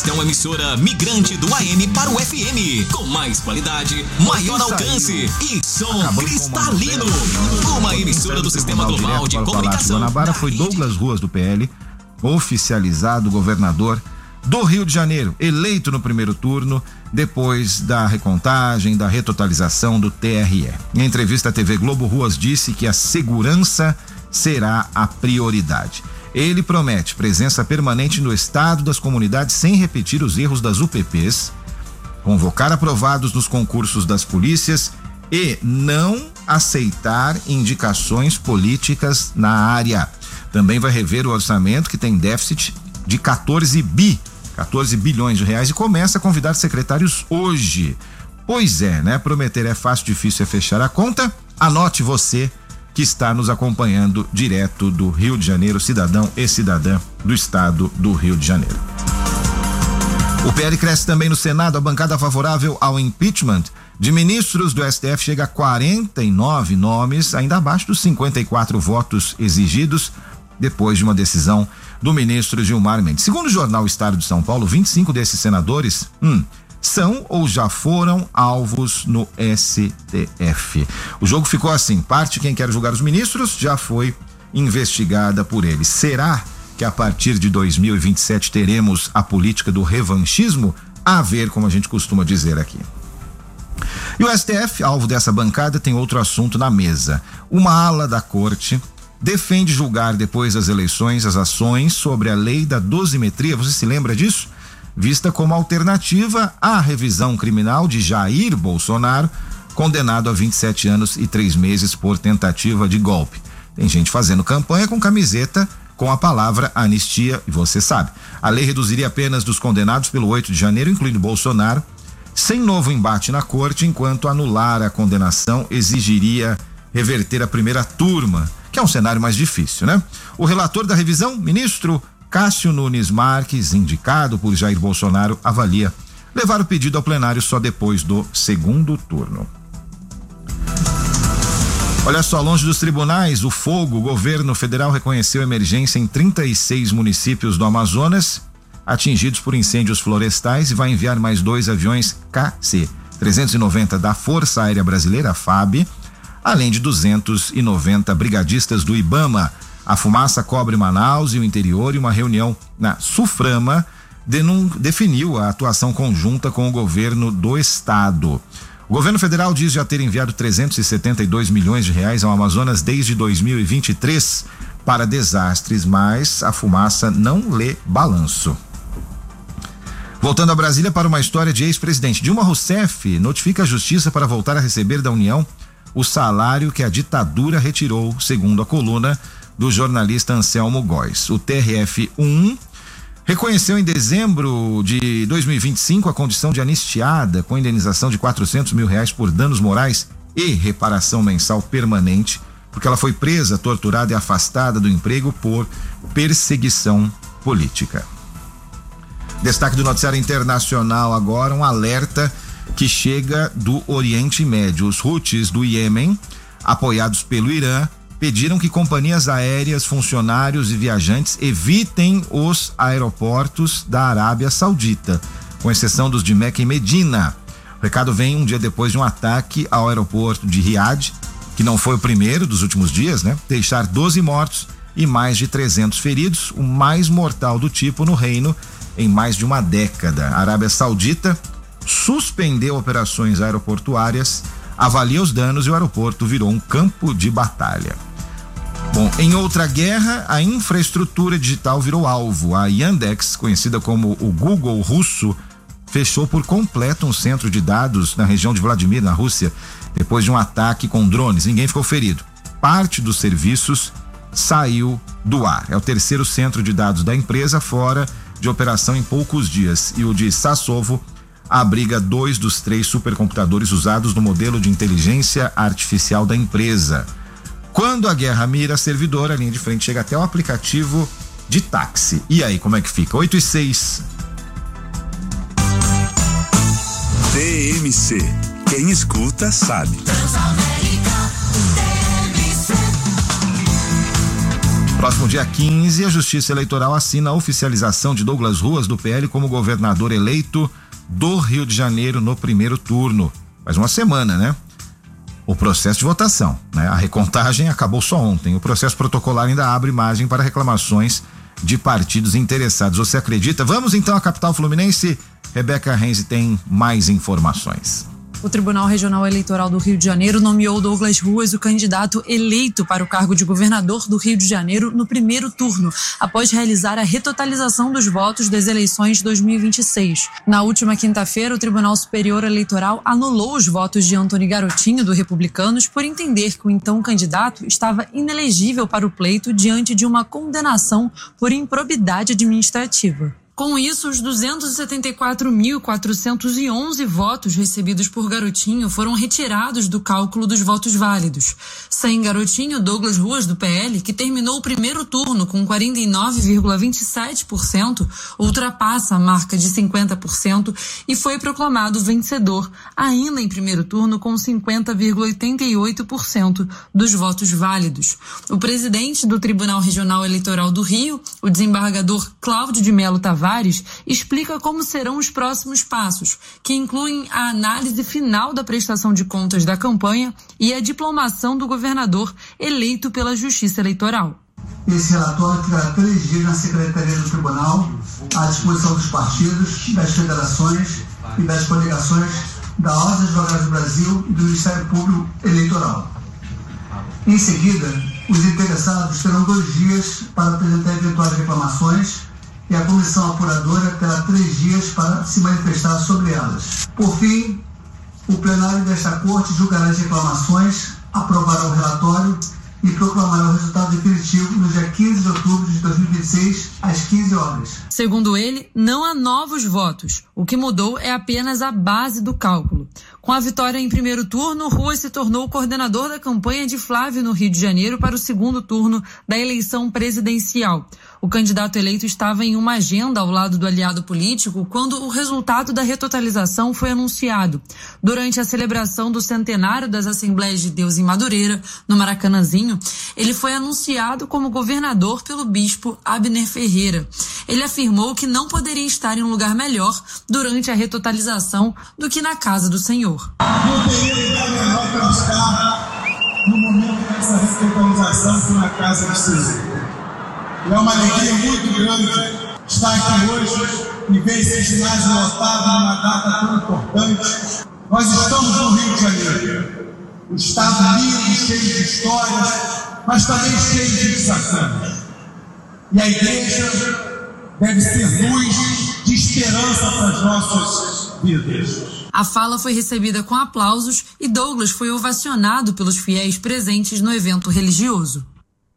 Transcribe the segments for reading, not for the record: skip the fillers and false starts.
Esta é uma emissora migrante do AM para o FM, com mais qualidade, maior alcance e som cristalino. Uma emissora do Sistema Global de Comunicação. Guanabara foi Douglas Ruas, do PL, oficializado governador do Rio de Janeiro, eleito no primeiro turno, depois da recontagem, da retotalização do TRE. Em entrevista à TV Globo, Ruas disse que a segurança será a prioridade. Ele promete presença permanente no estado das comunidades sem repetir os erros das UPPs, convocar aprovados nos concursos das polícias e não aceitar indicações políticas na área. Também vai rever o orçamento, que tem déficit de 14 bilhões de reais, e começa a convidar secretários hoje. Pois é, né? Prometer é fácil, difícil é fechar a conta. Anote você que está nos acompanhando direto do Rio de Janeiro, cidadão e cidadã do estado do Rio de Janeiro. O PL cresce também no Senado. A bancada favorável ao impeachment de ministros do STF chega a 49 nomes, ainda abaixo dos 54 votos exigidos, depois de uma decisão do ministro Gilmar Mendes. Segundo o jornal Estado de São Paulo, 25 desses senadores são ou já foram alvos no STF. O jogo ficou assim: parte quem quer julgar os ministros já foi investigada por eles. Será que a partir de 2027 teremos a política do revanchismo? A ver, como a gente costuma dizer aqui. E o STF, alvo dessa bancada, tem outro assunto na mesa. Uma ala da corte defende julgar depois das eleições as ações sobre a lei da dosimetria. Você se lembra disso? Vista como alternativa à revisão criminal de Jair Bolsonaro, condenado a 27 anos e 3 meses por tentativa de golpe. Tem gente fazendo campanha com camiseta com a palavra anistia, e você sabe. A lei reduziria apenas dos condenados pelo 8 de janeiro, incluindo Bolsonaro, sem novo embate na corte, enquanto anular a condenação exigiria reverter a primeira turma, que é um cenário mais difícil, né? O relator da revisão, ministro Cássio Nunes Marques, indicado por Jair Bolsonaro, avalia levar o pedido ao plenário só depois do segundo turno. Olha só, longe dos tribunais, o fogo, o governo federal reconheceu emergência em 36 municípios do Amazonas atingidos por incêndios florestais e vai enviar mais 2 aviões KC-390 da Força Aérea Brasileira, a FAB, além de 290 brigadistas do IBAMA. A fumaça cobre Manaus e o interior, e uma reunião na SUFRAMA definiu a atuação conjunta com o governo do estado. O governo federal diz já ter enviado 372 milhões de reais ao Amazonas desde 2023 para desastres, mas a fumaça não lê balanço. Voltando a Brasília para uma história de ex-presidente. Dilma Rousseff notifica a justiça para voltar a receber da União o salário que a ditadura retirou, segundo a coluna do jornalista Anselmo Góes. O TRF-1 reconheceu em dezembro de 2025 a condição de anistiada, com indenização de R$400 mil por danos morais e reparação mensal permanente, porque ela foi presa, torturada e afastada do emprego por perseguição política. Destaque do noticiário internacional agora, um alerta que chega do Oriente Médio. Os Houthis do Iêmen, apoiados pelo Irã, pediram que companhias aéreas, funcionários e viajantes evitem os aeroportos da Arábia Saudita, com exceção dos de Meca e Medina. O recado vem um dia depois de um ataque ao aeroporto de Riad, que não foi o primeiro dos últimos dias, né? Deixar 12 mortos e mais de 300 feridos, o mais mortal do tipo no reino em mais de uma década. A Arábia Saudita suspendeu operações aeroportuárias, avalia os danos e o aeroporto virou um campo de batalha. Bom, em outra guerra, a infraestrutura digital virou alvo. A Yandex, conhecida como o Google russo, fechou por completo um centro de dados na região de Vladimir, na Rússia, depois de um ataque com drones. Ninguém ficou ferido. Parte dos serviços saiu do ar. É o terceiro centro de dados da empresa fora de operação em poucos dias. E o de Sassovo abriga 2 dos 3 supercomputadores usados no modelo de inteligência artificial da empresa. Quando a guerra mira servidor, a linha de frente chega até o aplicativo de táxi. E aí, como é que fica? 8:06. TMC. Quem escuta sabe. Próximo dia 15, a Justiça Eleitoral assina a oficialização de Douglas Ruas, do PL, como governador eleito do Rio de Janeiro no primeiro turno. Faz uma semana, né? O processo de votação, né? A recontagem acabou só ontem. O processo protocolar ainda abre margem para reclamações de partidos interessados. Você acredita? Vamos então à capital fluminense. Rebeca Renzi tem mais informações. O Tribunal Regional Eleitoral do Rio de Janeiro nomeou Douglas Ruas o candidato eleito para o cargo de governador do Rio de Janeiro no primeiro turno, após realizar a retotalização dos votos das eleições de 2026. Na última quinta-feira, o Tribunal Superior Eleitoral anulou os votos de Antony Garotinho, do Republicanos, por entender que o então candidato estava inelegível para o pleito diante de uma condenação por improbidade administrativa. Com isso, os 274.411 votos recebidos por Garotinho foram retirados do cálculo dos votos válidos. Sem Garotinho, Douglas Ruas, do PL, que terminou o primeiro turno com 49,27%, ultrapassa a marca de 50% e foi proclamado vencedor, ainda em primeiro turno, com 50,88% dos votos válidos. O presidente do Tribunal Regional Eleitoral do Rio, o desembargador Cláudio de Melo Tavares, explica como serão os próximos passos, que incluem a análise final da prestação de contas da campanha e a diplomação do governador eleito pela Justiça Eleitoral. Esse relatório terá 3 dias na Secretaria do Tribunal, à disposição dos partidos, das federações e das coligações da Ordem dos Advogados do Brasil e do Ministério Público Eleitoral. Em seguida, os interessados terão 2 dias para apresentar eventuais reclamações e a comissão apuradora terá 3 dias para se manifestar sobre elas. Por fim, o plenário desta Corte julgará as reclamações, aprovará o relatório e proclamará o resultado definitivo no dia 15 de outubro de 2026, às 15 horas. Segundo ele, não há novos votos. O que mudou é apenas a base do cálculo. Com a vitória em primeiro turno, Ruas se tornou o coordenador da campanha de Flávio no Rio de Janeiro para o segundo turno da eleição presidencial. O candidato eleito estava em uma agenda ao lado do aliado político quando o resultado da retotalização foi anunciado. Durante a celebração do centenário das Assembleias de Deus em Madureira, no Maracanãzinho, ele foi anunciado como governador pelo bispo Abner Ferreira. Ele afirmou que não poderia estar em um lugar melhor durante a retotalização do que na casa do Senhor. Não teria lugar melhor para buscar no momento dessa retotalização que na casa do Senhor. É uma alegria muito grande estar aqui hoje e ver esse ginásio lotado numa data tão importante. Nós estamos no Rio de Janeiro, um estado lindo, cheio de histórias, mas também cheio de desafios. E a igreja deve ser luz de esperança para as nossas vidas. A fala foi recebida com aplausos e Douglas foi ovacionado pelos fiéis presentes no evento religioso.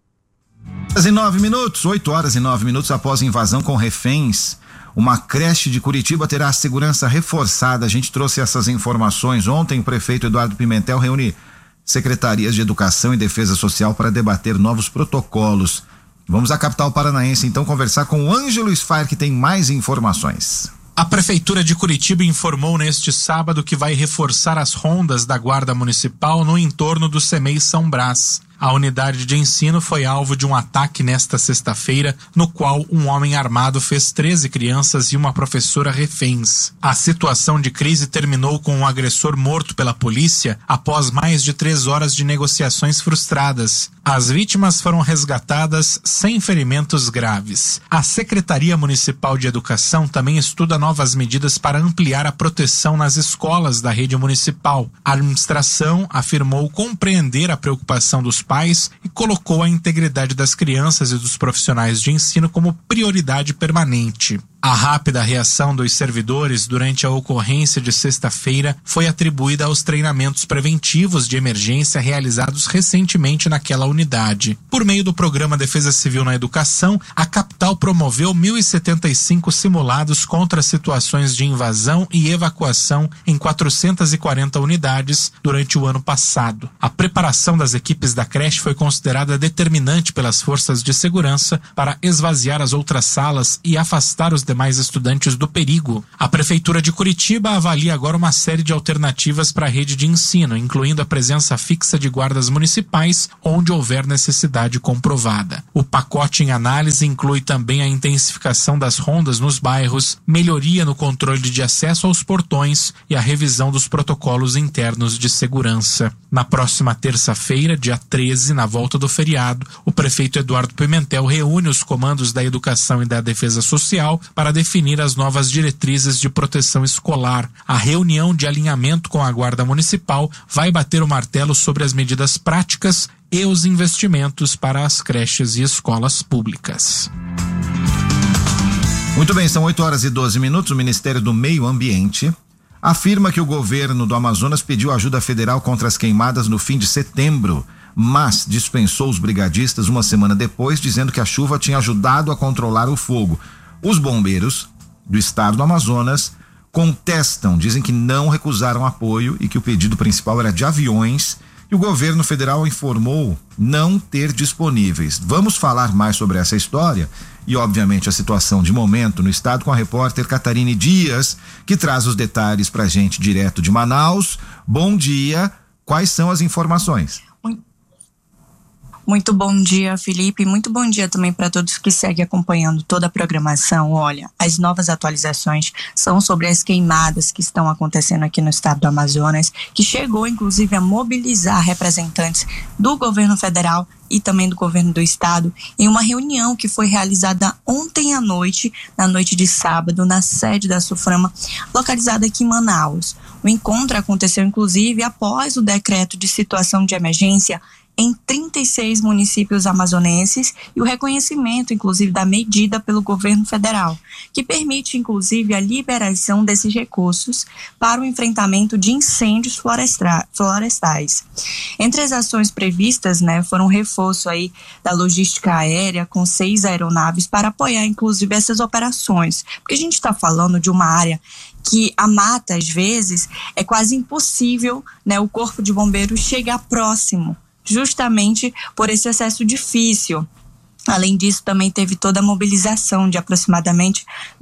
8 horas e 9 minutos após a invasão com reféns, uma creche de Curitiba terá a segurança reforçada. A gente trouxe essas informações ontem. O prefeito Eduardo Pimentel reúne secretarias de Educação e Defesa Social para debater novos protocolos. Vamos à capital paranaense então conversar com o Ângelo Sfair, que tem mais informações. A Prefeitura de Curitiba informou neste sábado que vai reforçar as rondas da Guarda Municipal no entorno do CEMEI São Brás. A unidade de ensino foi alvo de um ataque nesta sexta-feira, no qual um homem armado fez 13 crianças e uma professora reféns. A situação de crise terminou com um agressor morto pela polícia após mais de 3 horas de negociações frustradas. As vítimas foram resgatadas sem ferimentos graves. A Secretaria Municipal de Educação também estuda novas medidas para ampliar a proteção nas escolas da rede municipal. A administração afirmou compreender a preocupação dos pais e colocou a integridade das crianças e dos profissionais de ensino como prioridade permanente. A rápida reação dos servidores durante a ocorrência de sexta-feira foi atribuída aos treinamentos preventivos de emergência realizados recentemente naquela unidade. Por meio do Programa Defesa Civil na Educação, a capital promoveu 1.075 simulados contra situações de invasão e evacuação em 440 unidades durante o ano passado. A preparação das equipes da creche foi considerada determinante pelas forças de segurança para esvaziar as outras salas e afastar os demais estudantes do perigo. A Prefeitura de Curitiba avalia agora uma série de alternativas para a rede de ensino, incluindo a presença fixa de guardas municipais onde houver necessidade comprovada. O pacote em análise inclui também a intensificação das rondas nos bairros, melhoria no controle de acesso aos portões e a revisão dos protocolos internos de segurança. Na próxima terça-feira, dia 13, na volta do feriado, o prefeito Eduardo Pimentel reúne os comandos da Educação e da Defesa Social para definir as novas diretrizes de proteção escolar. A reunião de alinhamento com a Guarda Municipal vai bater o martelo sobre as medidas práticas e os investimentos para as creches e escolas públicas. Muito bem, são 8h12. O Ministério do Meio Ambiente afirma que o governo do Amazonas pediu ajuda federal contra as queimadas no fim de setembro, mas dispensou os brigadistas uma semana depois, dizendo que a chuva tinha ajudado a controlar o fogo. Os bombeiros do estado do Amazonas contestam, dizem que não recusaram apoio e que o pedido principal era de aviões e o governo federal informou não ter disponíveis. Vamos falar mais sobre essa história e, obviamente, a situação de momento no estado com a repórter Catarine Dias, que traz os detalhes pra gente direto de Manaus. Bom dia, quais são as informações? Muito bom dia, Felipe. Muito bom dia também para todos que seguem acompanhando toda a programação. Olha, as novas atualizações são sobre as queimadas que estão acontecendo aqui no estado do Amazonas, que chegou inclusive a mobilizar representantes do governo federal e também do governo do estado em uma reunião que foi realizada ontem à noite, na noite de sábado, na sede da SUFRAMA, localizada aqui em Manaus. O encontro aconteceu inclusive após o decreto de situação de emergência em 36 municípios amazonenses e o reconhecimento, inclusive, da medida pelo governo federal, que permite, inclusive, a liberação desses recursos para o enfrentamento de incêndios florestais. Entre as ações previstas, foram um reforço aí da logística aérea com 6 aeronaves para apoiar, inclusive, essas operações, porque a gente está falando de uma área que a mata, às vezes, é quase impossível, o corpo de bombeiros chegar próximo, justamente por esse acesso difícil. Além disso, também teve toda a mobilização de aproximadamente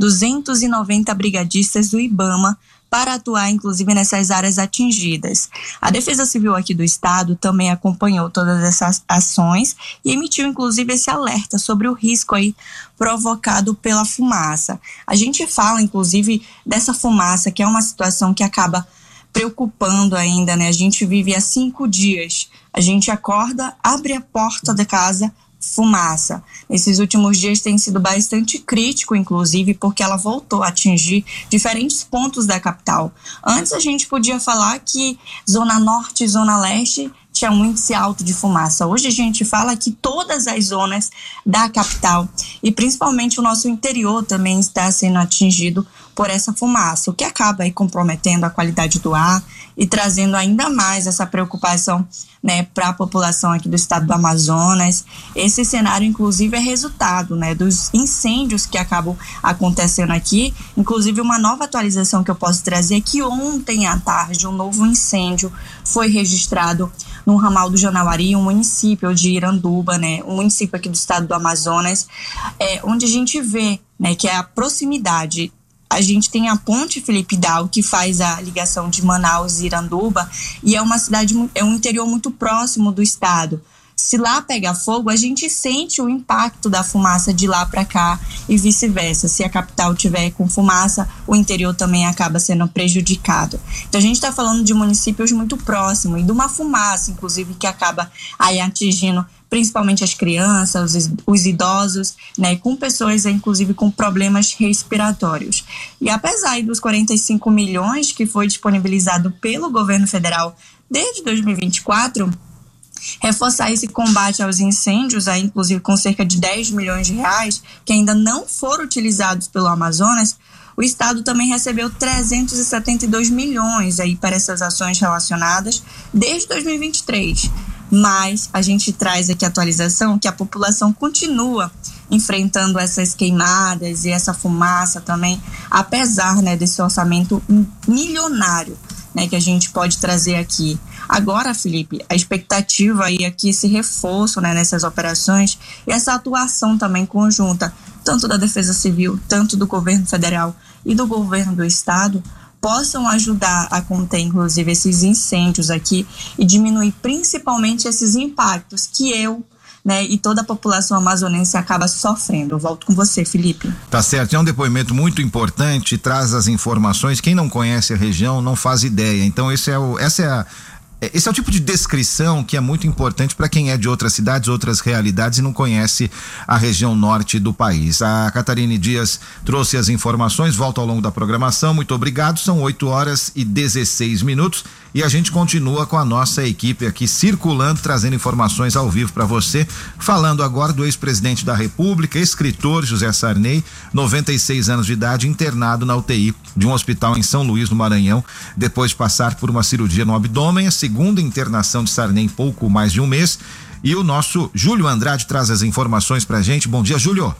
290 brigadistas do IBAMA para atuar, inclusive, nessas áreas atingidas. A Defesa Civil aqui do estado também acompanhou todas essas ações e emitiu, inclusive, esse alerta sobre o risco aí provocado pela fumaça. A gente fala, inclusive, dessa fumaça, que é uma situação que acaba preocupando ainda, A gente vive há 5 dias. A gente acorda, abre a porta da casa, fumaça. Nesses últimos dias tem sido bastante crítico, inclusive, porque ela voltou a atingir diferentes pontos da capital. Antes a gente podia falar que Zona Norte e Zona Leste tinha um índice alto de fumaça. Hoje a gente fala que todas as zonas da capital e principalmente o nosso interior também está sendo atingido por essa fumaça, o que acaba aí comprometendo a qualidade do ar e trazendo ainda mais essa preocupação, para a população aqui do estado do Amazonas. Esse cenário, inclusive, é resultado, dos incêndios que acabam acontecendo aqui. Inclusive, uma nova atualização que eu posso trazer é que ontem à tarde um novo incêndio foi registrado no ramal do Janauari, um município de Iranduba, um município aqui do estado do Amazonas, onde a gente vê, que é a proximidade. A gente tem a ponte Felipe Dal, que faz a ligação de Manaus e Iranduba, e é uma cidade, é um interior muito próximo do estado. Se lá pegar fogo, a gente sente o impacto da fumaça de lá para cá e vice-versa. Se a capital tiver com fumaça, o interior também acaba sendo prejudicado. Então a gente está falando de municípios muito próximos e de uma fumaça, inclusive, que acaba aí atingindo principalmente as crianças, os idosos, com pessoas, inclusive, com problemas respiratórios. E apesar dos 45 milhões que foi disponibilizado pelo governo federal desde 2024, reforçar esse combate aos incêndios, aí, inclusive com cerca de 10 milhões de reais, que ainda não foram utilizados pelo Amazonas, o estado também recebeu 372 milhões aí para essas ações relacionadas desde 2023. Mas a gente traz aqui a atualização que a população continua enfrentando essas queimadas e essa fumaça também, apesar desse orçamento milionário que a gente pode trazer aqui. Agora, Felipe, a expectativa aí é que esse reforço nessas operações e essa atuação também conjunta tanto da Defesa Civil, tanto do governo federal e do governo do estado, possam ajudar a conter, inclusive, esses incêndios aqui e diminuir principalmente esses impactos que e toda a população amazonense acaba sofrendo. Eu volto com você, Felipe. Tá certo, é um depoimento muito importante, traz as informações. Quem não conhece a região não faz ideia. Então esse é o tipo de descrição que é muito importante para quem é de outras cidades, outras realidades e não conhece a região norte do país. A Catarine Dias trouxe as informações, volta ao longo da programação. Muito obrigado, são 8h16 e a gente continua com a nossa equipe aqui circulando, trazendo informações ao vivo para você, falando agora do ex-presidente da República, escritor José Sarney, 96 anos de idade, internado na UTI de um hospital em São Luís, no Maranhão, depois de passar por uma cirurgia no abdômen, a segunda internação de Sarney em pouco mais de um mês. E o nosso Júlio Andrade traz as informações pra gente. Bom dia, Júlio.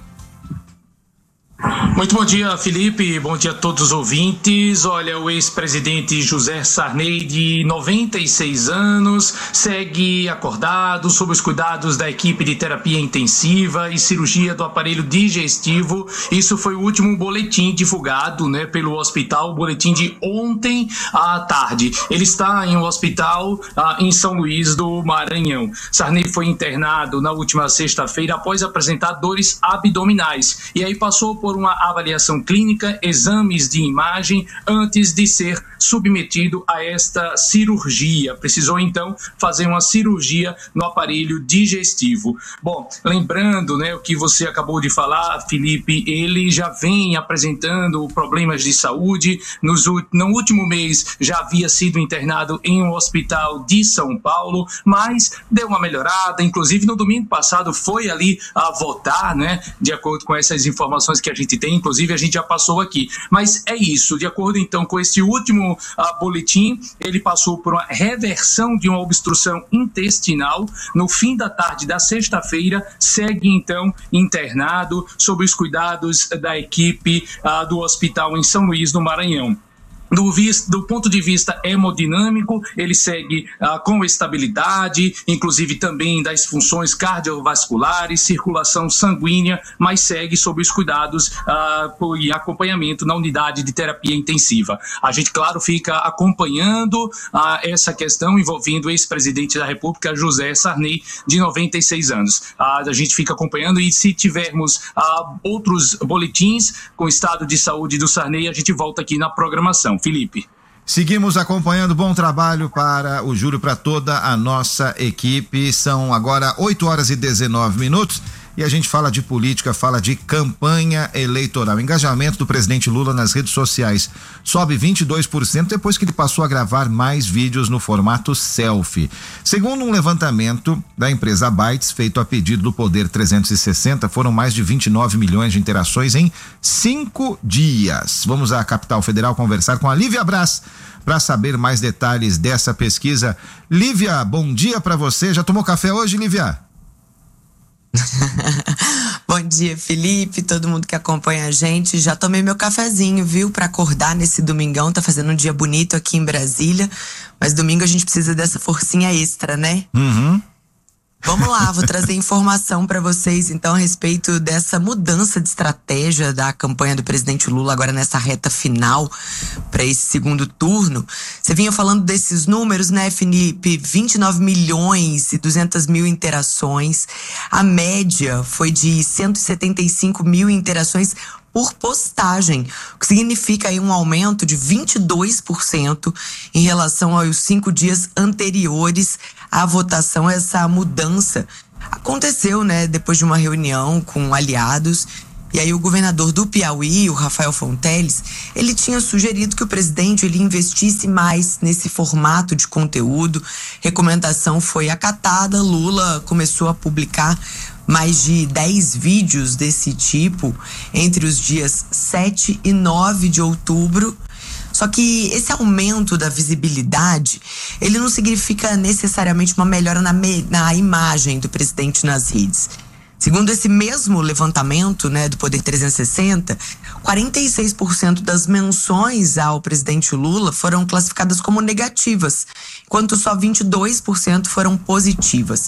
Muito bom dia, Felipe, bom dia a todos os ouvintes. Olha, o ex-presidente José Sarney, de 96 anos, segue acordado sob os cuidados da equipe de terapia intensiva e cirurgia do aparelho digestivo. Isso foi o último boletim divulgado, pelo hospital, o boletim de ontem à tarde. Ele está em um hospital em São Luís do Maranhão. Sarney foi internado na última sexta-feira após apresentar dores abdominais e aí passou por uma avaliação clínica, exames de imagem antes de ser submetido a esta cirurgia. Precisou então fazer uma cirurgia no aparelho digestivo. Bom, lembrando, o que você acabou de falar, Felipe, ele já vem apresentando problemas de saúde. No último mês já havia sido internado em um hospital de São Paulo, mas deu uma melhorada. Inclusive no domingo passado foi ali a votar, de acordo com essas informações que a gente tem, inclusive a gente já passou aqui. Mas é isso, de acordo então com esse último boletim, ele passou por uma reversão de uma obstrução intestinal no fim da tarde da sexta-feira, segue então internado sob os cuidados da equipe do hospital em São Luís do Maranhão. Do ponto de vista hemodinâmico, ele segue com estabilidade, inclusive também das funções cardiovasculares, circulação sanguínea, mas segue sob os cuidados e acompanhamento na unidade de terapia intensiva. A gente, claro, fica acompanhando essa questão envolvendo o ex-presidente da República, José Sarney, de 96 anos. A gente fica acompanhando e se tivermos outros boletins com o estado de saúde do Sarney, a gente volta aqui na programação. Felipe. Seguimos acompanhando, bom trabalho para o Júlio, para toda a nossa equipe. São agora 8h19 e a gente fala de política, fala de campanha eleitoral. Engajamento do presidente Lula nas redes sociais sobe 22% depois que ele passou a gravar mais vídeos no formato selfie. Segundo um levantamento da empresa Bytes, feito a pedido do Poder 360, foram mais de 29 milhões de interações em 5 dias. Vamos à capital federal conversar com a Lívia Braz para saber mais detalhes dessa pesquisa. Lívia, bom dia para você. Já tomou café hoje, Lívia? Bom dia, Felipe, todo mundo que acompanha a gente. Já tomei meu cafezinho, viu? Pra acordar nesse domingão, tá fazendo um dia bonito aqui em Brasília, mas domingo a gente precisa dessa forcinha extra, né? Uhum. Vamos lá, vou trazer informação para vocês então a respeito dessa mudança de estratégia da campanha do presidente Lula agora nessa reta final para esse segundo turno. Você vinha falando desses números, né, Felipe? 29 milhões e 200 mil interações. A média foi de 175 mil interações por postagem, o que significa aí um aumento de 22% em relação aos 5 dias anteriores à votação. Essa mudança aconteceu, depois de uma reunião com aliados. E aí o governador do Piauí, o Rafael Fonteles, ele tinha sugerido que o presidente ele investisse mais nesse formato de conteúdo. Recomendação foi acatada, Lula começou a publicar mais de 10 vídeos desse tipo entre os dias 7 e 9 de outubro. Só que esse aumento da visibilidade, ele não significa necessariamente uma melhora na imagem do presidente nas redes. Segundo esse mesmo levantamento, do Poder 360, 46% das menções ao presidente Lula foram classificadas como negativas, enquanto só 22% foram positivas.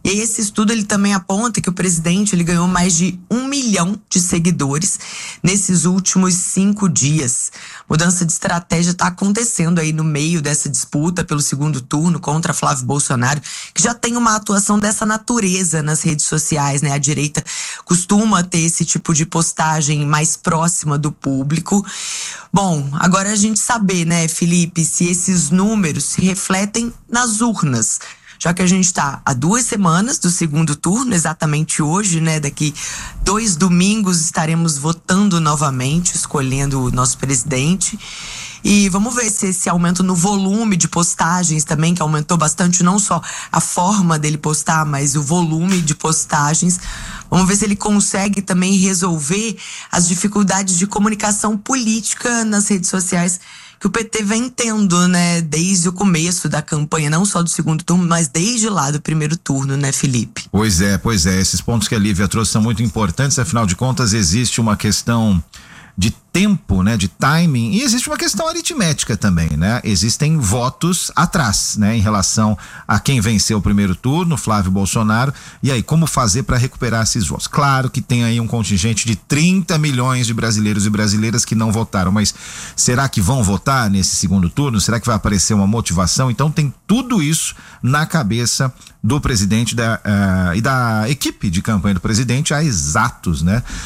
E aí esse estudo ele também aponta que o presidente ele ganhou mais de 1 milhão de seguidores nesses últimos 5 dias. Mudança de estratégia está acontecendo aí no meio dessa disputa pelo segundo turno contra Flávio Bolsonaro, que já tem uma atuação dessa natureza nas redes sociais, né? A direita costuma ter esse tipo de postagem mais próxima do público. Bom, agora a gente saber, né, Felipe, se esses números se refletem nas urnas. Já que a gente está há 2 semanas do segundo turno, exatamente hoje, né? Daqui 2 domingos estaremos votando novamente, escolhendo o nosso presidente. E vamos ver se esse aumento no volume de postagens também, que aumentou bastante, não só a forma dele postar, mas o volume de postagens. Vamos ver se ele consegue também resolver as dificuldades de comunicação política nas redes sociais que o PT vem tendo, né, desde o começo da campanha, não só do segundo turno, mas desde lá do primeiro turno, né, Felipe? Pois é, esses pontos que a Lívia trouxe são muito importantes, afinal de contas existe uma questão de tempo, né, de timing, e existe uma questão aritmética também, né? Existem votos atrás, né, em relação a quem venceu o primeiro turno, Flávio Bolsonaro, e aí como fazer para recuperar esses votos? Claro que tem aí um contingente de 30 milhões de brasileiros e brasileiras que não votaram, mas será que vão votar nesse segundo turno? Será que vai aparecer uma motivação? Então tem tudo isso na cabeça do presidente e da equipe de campanha do presidente há exatos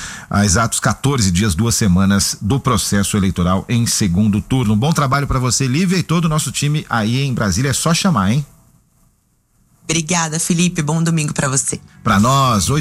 14 dias, 2 semanas do processo eleitoral em segundo turno. Bom trabalho para você, Lívia, e todo o nosso time aí em Brasília. É só chamar, hein? Obrigada, Felipe. Bom domingo para você. Para nós,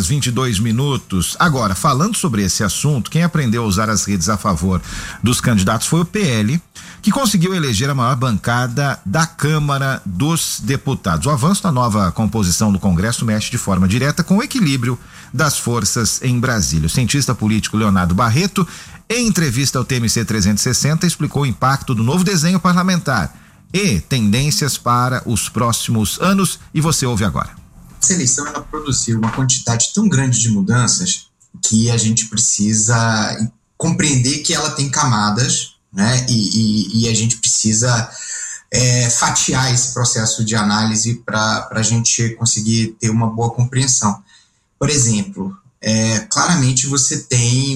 8h22. Agora, falando sobre esse assunto, quem aprendeu a usar as redes a favor dos candidatos foi o PL, que conseguiu eleger a maior bancada da Câmara dos Deputados. O avanço da nova composição do Congresso mexe de forma direta com o equilíbrio das forças em Brasília. O cientista político Leonardo Barreto, em entrevista ao TMC 360, explicou o impacto do novo desenho parlamentar e tendências para os próximos anos, e você ouve agora. Essa eleição ela produziu uma quantidade tão grande de mudanças que a gente precisa compreender que ela tem camadas, né? E a gente precisa fatiar esse processo de análise para a gente conseguir ter uma boa compreensão. Por exemplo, claramente você tem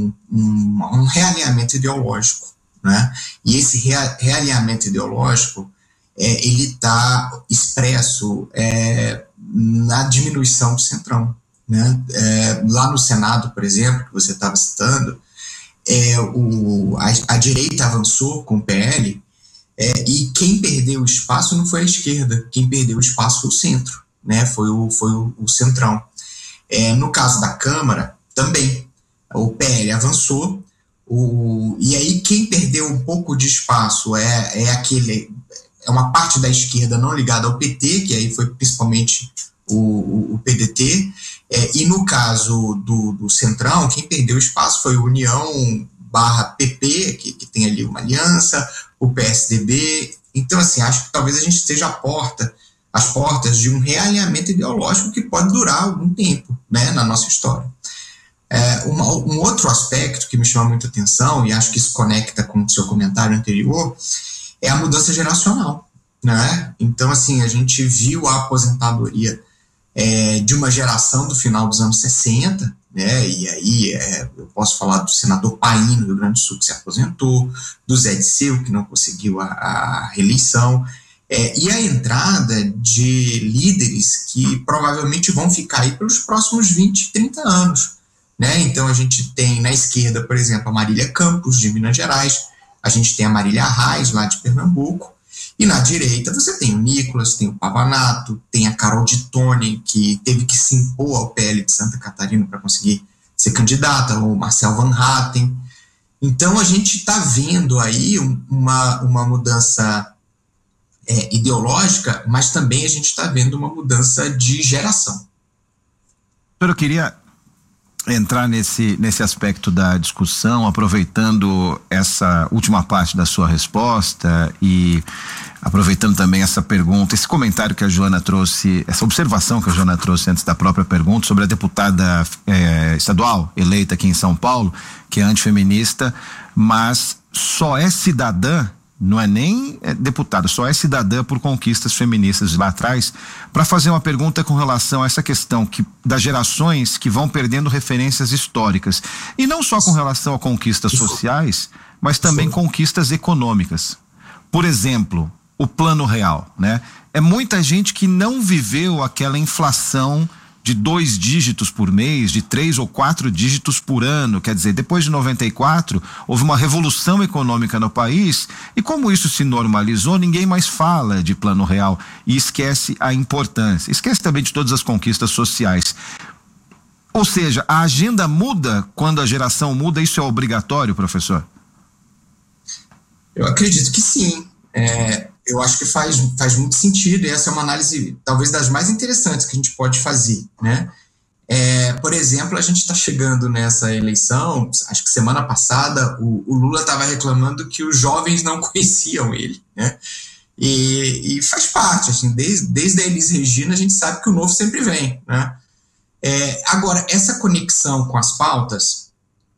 um realinhamento ideológico, né? E esse realinhamento ideológico ele está expresso na diminuição do centrão, né? Lá no Senado, por exemplo, que você estava citando, a direita avançou com o PL, e quem perdeu o espaço não foi a esquerda, quem perdeu o espaço foi o centro, né? Foi o centrão. No caso da Câmara, também, o PL avançou, e aí quem perdeu um pouco de espaço é uma parte da esquerda não ligada ao PT, que aí foi principalmente o PDT, e no caso do Centrão, quem perdeu espaço foi o União/PP, que tem ali uma aliança, o PSDB. Então, assim, acho que talvez a gente esteja às portas de um realinhamento ideológico que pode durar algum tempo, né, na nossa história. Um outro aspecto que me chama muita atenção, e acho que isso conecta com o seu comentário anterior, é a mudança geracional, né? Então, assim, a gente viu a aposentadoria de uma geração do final dos anos 60, né? E aí eu posso falar do senador Paim, no Rio Grande do Sul, que se aposentou, do Zé Disseu, que não conseguiu a reeleição, e a entrada de líderes que provavelmente vão ficar aí pelos próximos 20, 30 anos, né? Então a gente tem na esquerda, por exemplo, a Marília Campos, de Minas Gerais, a gente tem a Marília Reis, lá de Pernambuco, e na direita você tem o Nicolas, tem o Pavanato, tem a Carol de Tone, que teve que se impor ao PL de Santa Catarina para conseguir ser candidata, o Marcel Van Hatten. Então a gente está vendo aí uma mudança ideológica, mas também a gente está vendo uma mudança de geração. Eu queria entrar nesse aspecto da discussão, aproveitando essa última parte da sua resposta e aproveitando também essa pergunta, esse comentário que a Joana trouxe, essa observação que a Joana trouxe antes da própria pergunta sobre a deputada estadual eleita aqui em São Paulo, que é antifeminista, mas só é cidadã não é nem deputada, só é cidadã por conquistas feministas lá atrás, para fazer uma pergunta com relação a essa questão das gerações que vão perdendo referências históricas. E não só com relação a conquistas sociais, mas também conquistas econômicas. Por exemplo, o Plano Real, né? É muita gente que não viveu aquela inflação de 2 dígitos por mês, de 3 ou 4 dígitos por ano. Quer dizer, depois de 94, houve uma revolução econômica no país, e como isso se normalizou, ninguém mais fala de Plano Real e esquece a importância. Esquece também de todas as conquistas sociais. Ou seja, a agenda muda quando a geração muda. Isso é obrigatório, professor? Eu acredito que sim. Eu acho que faz muito sentido, e essa é uma análise talvez das mais interessantes que a gente pode fazer, né? Por exemplo, a gente está chegando nessa eleição, acho que semana passada o Lula estava reclamando que os jovens não conheciam ele, né? E faz parte, assim, desde a Elis Regina a gente sabe que o novo sempre vem, né? Agora, essa conexão com as pautas,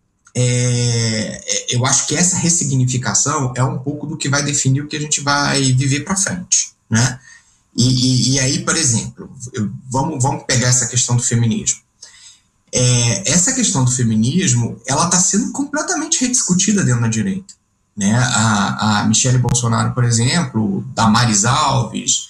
eu acho que essa ressignificação é um pouco do que vai definir o que a gente vai viver para frente, né? E aí, por exemplo, vamos pegar essa questão do feminismo. Essa questão do feminismo, ela está sendo completamente rediscutida dentro da direita, né? A Michele Bolsonaro, por exemplo, Damares Alves,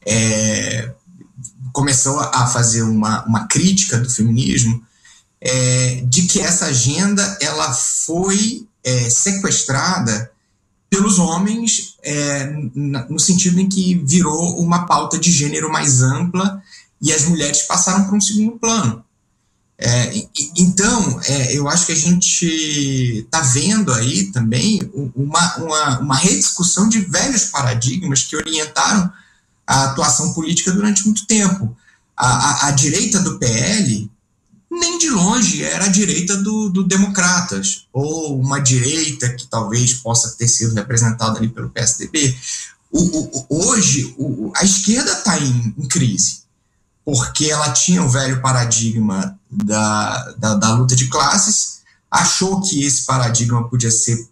começou a fazer uma crítica do feminismo, de que essa agenda ela foi sequestrada pelos homens, no sentido em que virou uma pauta de gênero mais ampla e as mulheres passaram para um segundo plano. Então, eu acho que a gente está vendo aí também uma rediscussão de velhos paradigmas que orientaram a atuação política durante muito tempo. A direita do PL nem de longe era a direita do Democratas, ou uma direita que talvez possa ter sido representada ali pelo PSDB. Hoje, a esquerda está em crise, porque ela tinha o velho paradigma da luta de classes, achou que esse paradigma podia ser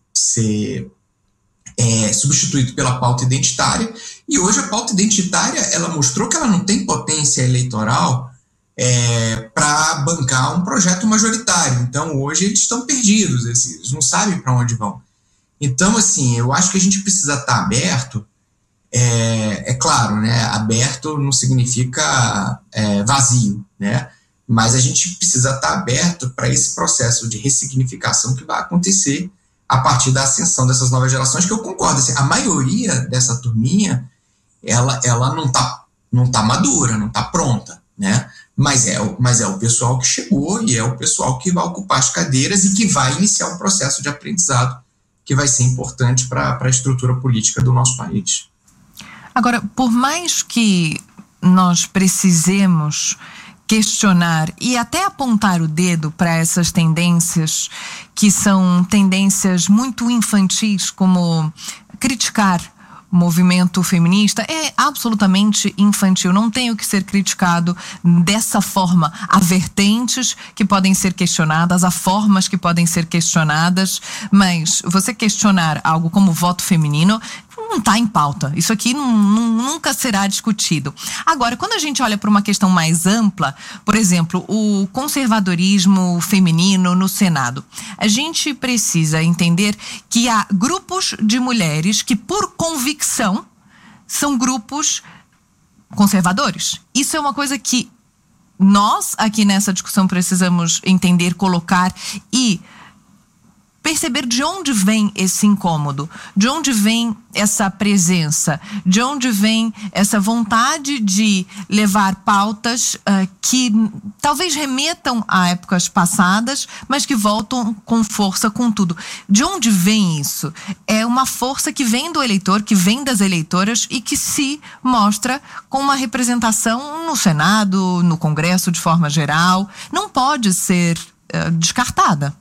substituído pela pauta identitária, e hoje a pauta identitária ela mostrou que ela não tem potência eleitoral para bancar um projeto majoritário. Então hoje eles estão perdidos, eles não sabem para onde vão. Então, assim, eu acho que a gente precisa estar aberto. Claro, né, aberto não significa vazio, né, mas a gente precisa estar aberto para esse processo de ressignificação que vai acontecer a partir da ascensão dessas novas gerações, que eu concordo, assim, a maioria dessa turminha, ela não tá madura, não tá pronta, né, mas é o pessoal que chegou e é o pessoal que vai ocupar as cadeiras e que vai iniciar um processo de aprendizado que vai ser importante para a estrutura política do nosso país. Agora, por mais que nós precisemos questionar e até apontar o dedo para essas tendências que são tendências muito infantis, como criticar o movimento feminista, é absolutamente infantil, não tem o que ser criticado dessa forma. Há vertentes que podem ser questionadas, há formas que podem ser questionadas, mas você questionar algo como voto feminino não está em pauta. Isso aqui nunca será discutido. Agora, quando a gente olha para uma questão mais ampla, por exemplo, o conservadorismo feminino no Senado, a gente precisa entender que há grupos de mulheres que, por convicção, são grupos conservadores. Isso é uma coisa que nós, aqui nessa discussão, precisamos entender, colocar e perceber de onde vem esse incômodo, de onde vem essa presença, de onde vem essa vontade de levar pautas que talvez remetam a épocas passadas, mas que voltam com força, com tudo. De onde vem isso? É uma força que vem do eleitor, que vem das eleitoras e que se mostra com uma representação no Senado, no Congresso de forma geral. Não pode ser descartada.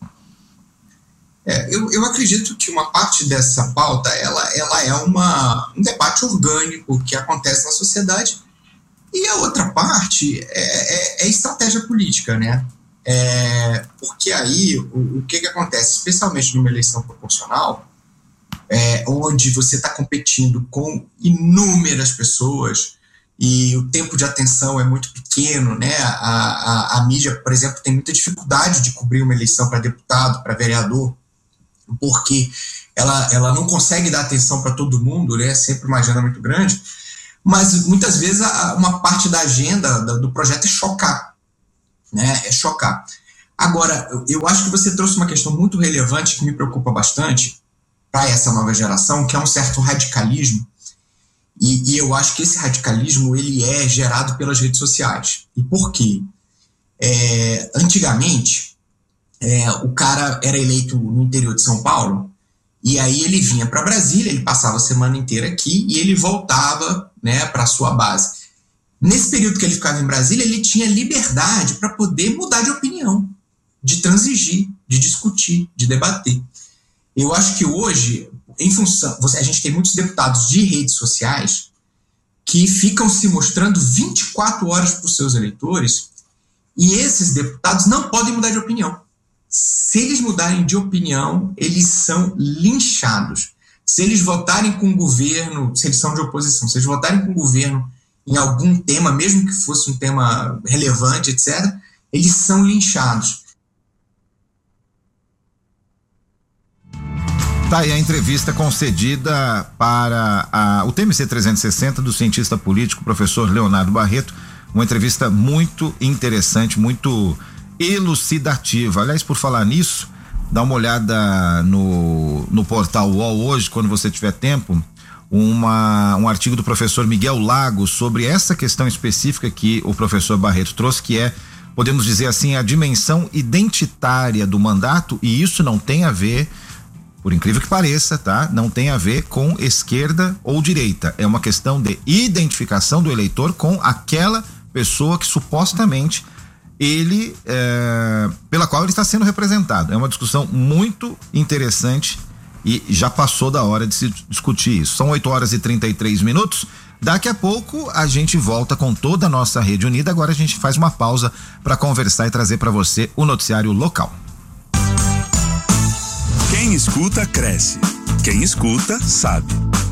Eu acredito que uma parte dessa pauta ela é um debate orgânico que acontece na sociedade, e a outra parte é estratégia política, né? Porque aí o que acontece, especialmente numa eleição proporcional, onde você está competindo com inúmeras pessoas e o tempo de atenção é muito pequeno, né? A mídia, por exemplo, tem muita dificuldade de cobrir uma eleição para deputado, para vereador, porque ela não consegue dar atenção para todo mundo, né? É sempre uma agenda muito grande, mas muitas vezes uma parte da agenda do projeto é chocar, né? É chocar. Agora, eu acho que você trouxe uma questão muito relevante que me preocupa bastante para essa nova geração, que é um certo radicalismo. E eu acho que esse radicalismo ele é gerado pelas redes sociais. E por quê? Antigamente, o cara era eleito no interior de São Paulo, e aí ele vinha para Brasília, ele passava a semana inteira aqui e ele voltava, né, para a sua base. Nesse período que ele ficava em Brasília, ele tinha liberdade para poder mudar de opinião, de transigir, de discutir, de debater. Eu acho que hoje, em função, a gente tem muitos deputados de redes sociais que ficam se mostrando 24 horas para os seus eleitores, e esses deputados não podem mudar de opinião. Se eles mudarem de opinião, eles são linchados. Se eles votarem com o governo, se eles são de oposição, se eles votarem com o governo em algum tema, mesmo que fosse um tema relevante, etc., eles são linchados. Tá aí a entrevista concedida para o TMC 360 do cientista político, professor Leonardo Barreto, uma entrevista muito interessante, muito elucidativa. Aliás, por falar nisso, dá uma olhada no portal UOL hoje, quando você tiver tempo, um artigo do professor Miguel Lago sobre essa questão específica que o professor Barreto trouxe, que é, podemos dizer assim, a dimensão identitária do mandato, e isso não tem a ver, por incrível que pareça, tá? Não tem a ver com esquerda ou direita. É uma questão de identificação do eleitor com aquela pessoa que supostamente pela qual ele está sendo representado. É uma discussão muito interessante e já passou da hora de se discutir isso. São 8h33. Daqui a pouco a gente volta com toda a nossa rede unida. Agora a gente faz uma pausa para conversar e trazer para você o noticiário local. Quem escuta, cresce. Quem escuta, sabe.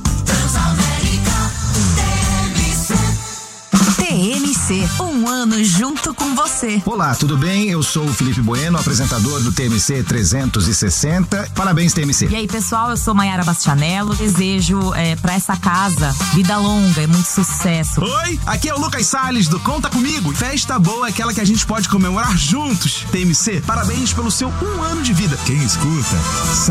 TMC, um ano junto com você. Olá, tudo bem? Eu sou o Felipe Bueno, apresentador do TMC 360. Parabéns, TMC. E aí, pessoal, eu sou Maiara Bastianello. Desejo pra essa casa vida longa e muito sucesso. Oi, aqui é o Lucas Salles do Conta Comigo. Festa boa é aquela que a gente pode comemorar juntos. TMC, parabéns pelo seu 1 ano de vida. Quem escuta, sabe.